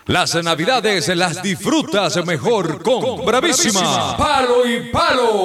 Las navidades las disfrutas mejor con Bravísima. Palo y palo.